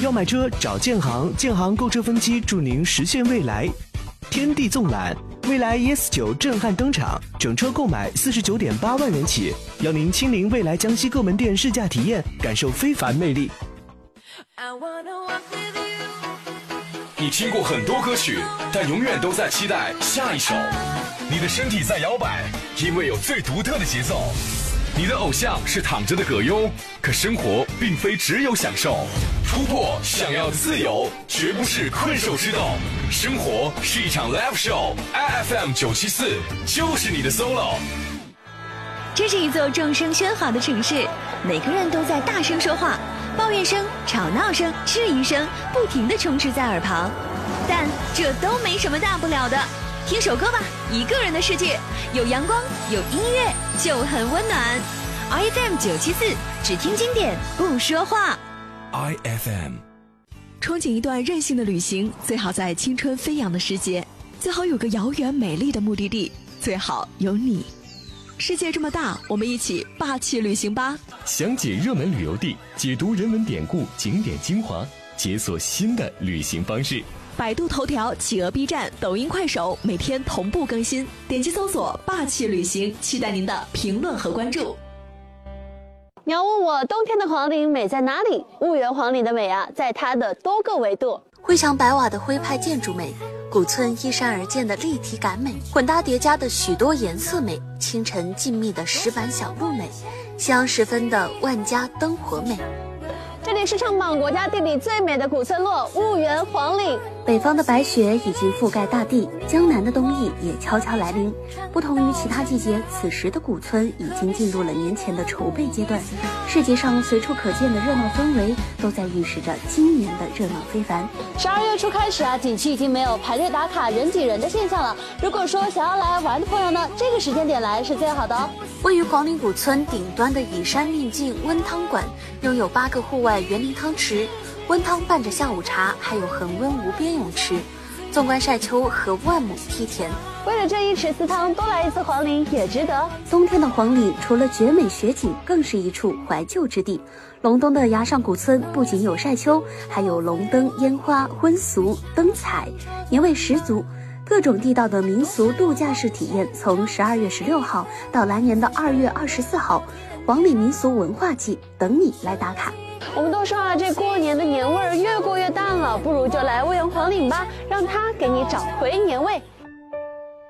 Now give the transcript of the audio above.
要买车找建行，建行购车分期助您实现未来。天地纵览，蔚来 ES9 震撼登场，整车购买49.8万元起，邀您亲临蔚来江西各门店试驾体验，感受非凡魅力。 你听过很多歌曲，但永远都在期待下一首。你的身体在摇摆，因为有最独特的节奏。你的偶像是躺着的葛优，可生活并非只有享受。突破，想要自由，绝不是困兽之斗。生活是一场 live show，IFM 974就是你的 solo。 这是一座众声喧哗的城市，每个人都在大声说话，抱怨声、吵闹声、质疑声不停地充斥在耳旁，但这都没什么大不了的。听首歌吧，一个人的世界，有阳光，有音乐，就很温暖。IFM 974，只听经典，不说话。 IFM。 憧憬一段任性的旅行，最好在青春飞扬的时节，最好有个遥远美丽的目的地，最好有你。世界这么大，我们一起霸气旅行吧！ 详解热门旅游地，解读人文典故、景点精华，解锁新的旅行方式。 百度头条、企鹅 B 站、抖音、快手每天同步更新，点击搜索“霸气旅行”，期待您的评论和关注。 你要问我冬天的黄陵美在哪里？婺源黄陵的美啊，在它的多个维度： 灰墙白瓦的徽派建筑美，古村依山而建的立体感美，混搭叠加的许多颜色美，清晨静谧的石板小路美，夕阳时分的万家灯火美。 这里是上榜国家地理最美的古村落婺源黄陵。 北方的白雪已经覆盖大地，江南的冬意也悄悄来临。不同于其他季节，此时的古村已经进入了年前的筹备阶段。世界上随处可见的热闹氛围，都在预示着今年的热闹非凡。 12月初开始啊，景区已经没有排队打卡、人挤人的现象了。如果说想要来玩的朋友呢，这个时间点来是最好的哦。 位于黄陵古村顶端的以山命境温汤馆，拥有8个户外园林汤池。温汤伴着下午茶，还有恒温无边泳池，纵观晒秋和万亩梯田。 为了这一池私汤，多来一次黄陵也值得。 冬天的黄陵除了绝美雪景，更是一处怀旧之地。隆冬的崖上古村不仅有晒秋，还有龙灯、烟花、婚俗、灯彩，年味十足。各种地道的民俗度假式体验，从12月16号到来年的2月24号，黄陵民俗文化季等你来打卡。 我们都说啊，这过年的年味儿越过越淡了，不如就来婺源黄陵吧，让它给你找回年味。